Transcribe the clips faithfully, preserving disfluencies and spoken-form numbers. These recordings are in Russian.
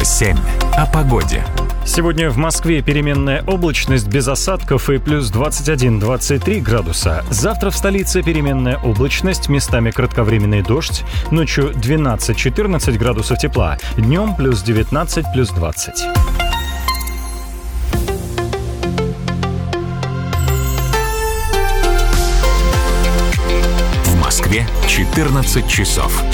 семь. О погоде. Сегодня в Москве переменная облачность без осадков и плюс двадцать один - двадцать три градуса. Завтра в столице переменная облачность, местами кратковременный дождь. Ночью двенадцать - четырнадцать градусов тепла. Днем плюс девятнадцать - плюс двадцать. В Москве четырнадцать часов.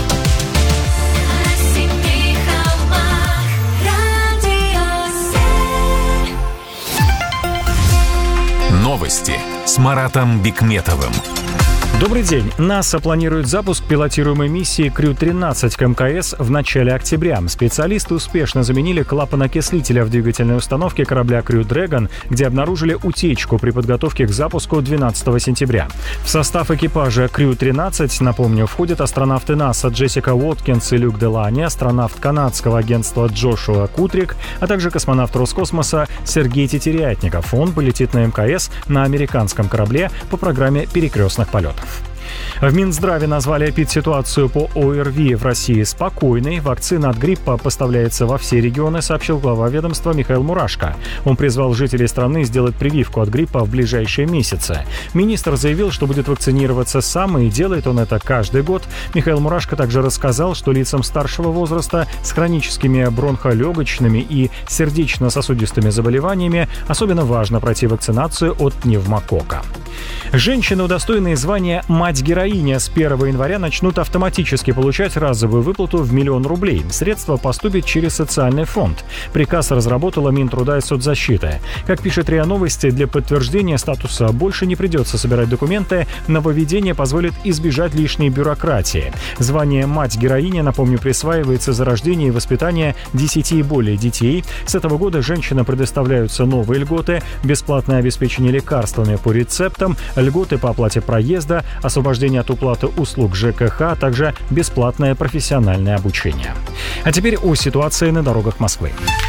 Новости с Маратом Бикметовым. Добрый день. НАСА планирует запуск пилотируемой миссии Крю тринадцать к эм ка эс в начале октября. Специалисты успешно заменили клапан окислителя в двигательной установке корабля Crew Dragon, где обнаружили утечку при подготовке к запуску двенадцатого сентября. В состав экипажа Крю тринадцать, напомню, входят астронавты НАСА Джессика Уоткинс и Люк Делани, астронавт канадского агентства Джошуа Кутрик, а также космонавт Роскосмоса Сергей Тетерятников. Он полетит на эм ка эс на американском корабле по программе перекрестных полетов. В Минздраве назвали эпидситуацию по о эр ви в России спокойной. Вакцина от гриппа поставляется во все регионы, сообщил глава ведомства Михаил Мурашко. Он призвал жителей страны сделать прививку от гриппа в ближайшие месяцы. Министр заявил, что будет вакцинироваться сам, и делает он это каждый год. Михаил Мурашко также рассказал, что лицам старшего возраста с хроническими бронхолегочными и сердечно-сосудистыми заболеваниями особенно важно пройти вакцинацию от пневмокока. Женщины, удостоенные звания «Мать-героиня», с первого января начнут автоматически получать разовую выплату в миллион рублей. Средства поступят через социальный фонд. Приказ разработала Минтруда и соцзащиты. Как пишет РИА Новости, для подтверждения статуса больше не придется собирать документы. Нововведение позволит избежать лишней бюрократии. Звание «Мать-героиня», напомню, присваивается за рождение и воспитание десяти и более детей. С этого года женщинам предоставляются новые льготы: бесплатное обеспечение лекарствами по рецептам, льготы по оплате проезда, освобождение от уплаты услуг ЖКХ, а также бесплатное профессиональное обучение. А теперь о ситуации на дорогах Москвы.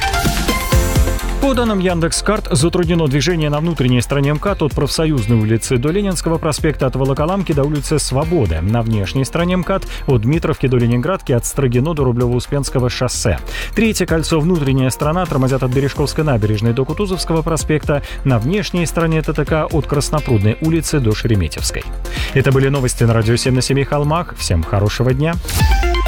По данным Яндекс.Карт, затруднено движение на внутренней стороне МКАД от Профсоюзной улицы до Ленинского проспекта, от Волоколамки до улицы Свободы. На внешней стороне МКАД от Дмитровки до Ленинградки, от Строгино до Рублево-Успенского шоссе. Третье кольцо, внутренняя сторона, тормозят от Бережковской набережной до Кутузовского проспекта. На внешней стороне ТТК от Краснопрудной улицы до Шереметьевской. Это были новости на радио семь на семи холмах. Всем хорошего дня.